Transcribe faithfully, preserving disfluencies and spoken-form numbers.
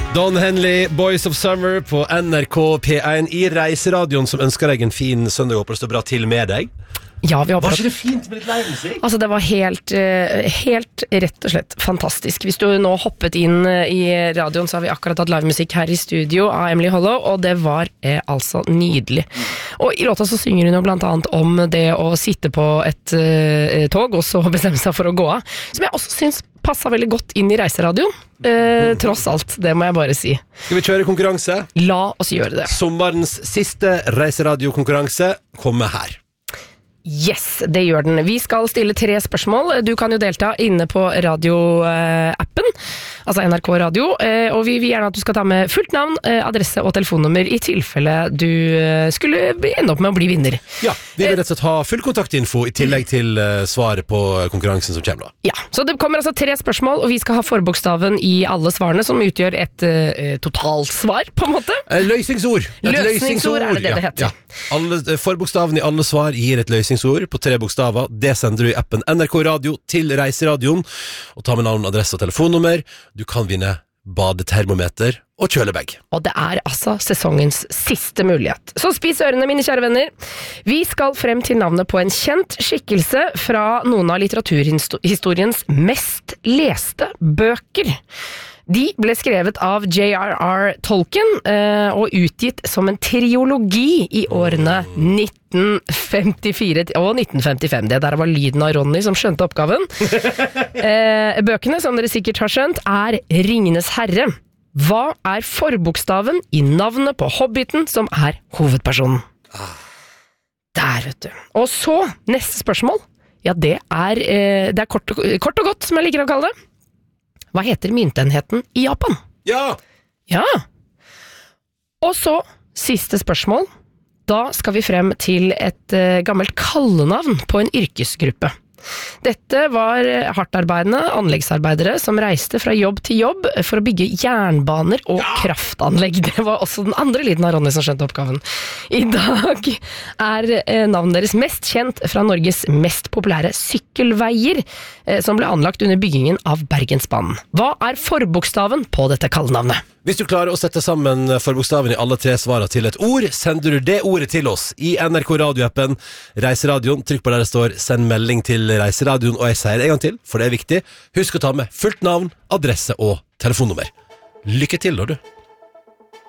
Don Henley, Boys of Summer på N R K P én i Reiseradioen, som ønsker deg en fin søndag. Håper det står bra til med deg. Ja, vi håper Var ikke det fint med litt livemusikk? Altså, det var helt, helt rett og slett fantastisk. Hvis du nå hoppet inn i radioen, så har vi akkurat hatt livemusikk her i studio av Emily Hollow, og det var eh, altså nydelig. Og i låta så synger hun jo blant annet om det å sitte på et eh, tog, og så bestemme seg for å gå av, som jeg også synes passet veldig godt inn i reiseradioen. Eh, tross alt, det må jeg bare si. Skal vi kjøre konkurranse? La oss gjøre det. Sommerens siste reiseradiokonkurranse kommer her. Yes, det gjør den. Vi skal stille tre spørsmål. Du kan jo delta inne på radioappen, altså N R K Radio, og vi vil gjerne at du skal ta med fullt navn, adresse og telefonnummer i tilfelle du skulle ende opp med å bli vinner. Ja, vi vil rett og slett ha full kontaktinfo i tillegg til svaret på konkurransen som kommer da. Ja, så det kommer altså tre spørsmål, og vi skal ha forbokstaven i alle svarene, som utgjør et uh, totalsvar, på en måte. Løsningsord. Et løsningsord. Løsningsord er det det det heter. Ja, ja. Alle, forbokstaven i alle svar gir et løsningsord på tre bokstaver. Det sender du i appen N R K Radio til Reiseradioen, og ta med navn, adresse og telefonnummer. Du kan vinne badetermometer og kjølebag. Og det er altså sesongens siste mulighet. Så spis ørene, mine kjære venner. Vi skal frem til navnet på en kjent skikkelse fra noen av litteraturhistoriens mest leste bøker. De ble skrevet av J R R Tolkien eh, og utgitt som en triologi i årene nitten femtifire og nitten femtifem. Det der var lyden av Ronny som skjønte oppgaven. eh, bøkene, som dere sikkert har skjønt, er Ringenes herre. Hva er forbokstaven i navnet på Hobbiten, som er hovedpersonen? Der, vet du. Og så, neste spørsmål. Ja, det er, eh, det er kort, og, kort og godt, som jeg liker å kalle det. Hva heter myntenheten i Japan? Ja! Ja! Og så, siste spørsmål. Da skal vi frem til et uh, gammelt kallenavn på en yrkesgruppe. Dette var hardtarbeidende anleggsarbeidere som reiste fra jobb til jobb for å bygge jernbaner og ja. kraftanlegg. Det var også den andre lyden av Ronny som skjønte oppgaven. I dag er navnet deres mest kjent fra Norges mest populære sykkelveier, som ble anlagt under byggingen av Bergensbanen. Hva er forbokstaven på dette kallenavnet? Hvis du klarer å sette sammen forbokstaven i alle tre svarene til et ord, sender du det ordet til oss i N R K radioappen Reiseradioen. Trykk på der det står send melding til Reiseradioen, og jeg sier det en gang til, for det er viktig. Husk å ta med fullt navn, adresse og telefonnummer. Lykke til da, du!